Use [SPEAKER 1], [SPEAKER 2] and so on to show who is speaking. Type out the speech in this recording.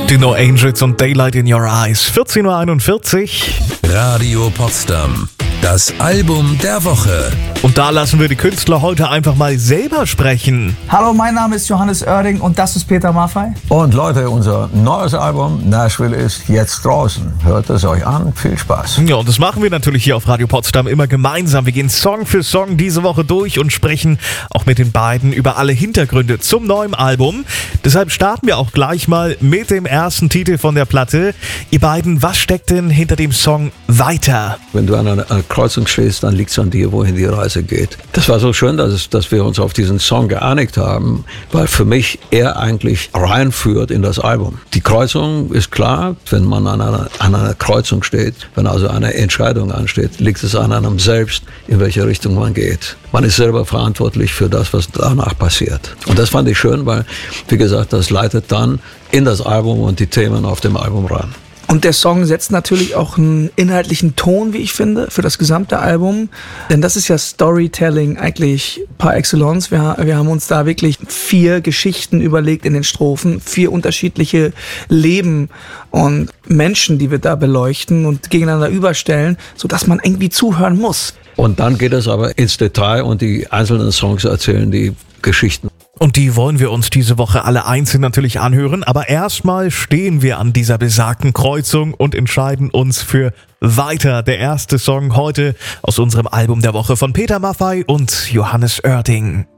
[SPEAKER 1] Die No Angels und Daylight in Your Eyes. 14.41 Uhr.
[SPEAKER 2] Radio Potsdam. Das Album der Woche.
[SPEAKER 1] Und da lassen wir die Künstler heute einfach mal selber sprechen.
[SPEAKER 3] Hallo, mein Name ist Johannes Oerding und das ist Peter Maffay.
[SPEAKER 4] Und Leute, unser neues Album Nashville ist jetzt draußen. Hört es euch an, viel Spaß.
[SPEAKER 1] Ja, und das machen wir natürlich hier auf Radio Potsdam immer gemeinsam. Wir gehen Song für Song diese Woche durch und sprechen auch mit den beiden über alle Hintergründe zum neuen Album. Deshalb starten wir auch gleich mal mit dem ersten Titel von der Platte. Ihr beiden, was steckt denn hinter dem Song Weiter?
[SPEAKER 4] Wenn du an einer Kreuzung stehst, dann liegt es an dir, wohin die Reise geht. Das war so schön, dass wir uns auf diesen Song geeinigt haben, weil für mich er eigentlich reinführt in das Album. Die Kreuzung ist klar, wenn man an einer Kreuzung steht, wenn also eine Entscheidung ansteht, liegt es an einem selbst, in welche Richtung man geht. Man ist selber verantwortlich für das, was danach passiert. Und das fand ich schön, weil, wie gesagt, das leitet dann in das Album und die Themen auf dem Album rein.
[SPEAKER 3] Und der Song setzt natürlich auch einen inhaltlichen Ton, wie ich finde, für das gesamte Album. Denn das ist ja Storytelling eigentlich par excellence. Wir haben uns da wirklich 4 Geschichten überlegt in den Strophen, 4 unterschiedliche Leben und Menschen, die wir da beleuchten und gegeneinander überstellen, sodass man irgendwie zuhören muss.
[SPEAKER 4] Und dann geht es aber ins Detail und die einzelnen Songs erzählen die Geschichten.
[SPEAKER 1] Und die wollen wir uns diese Woche alle einzeln natürlich anhören. Aber erstmal stehen wir an dieser besagten Kreuzung und entscheiden uns für Weiter. Der erste Song heute aus unserem Album der Woche von Peter Maffay und Johannes Oerding.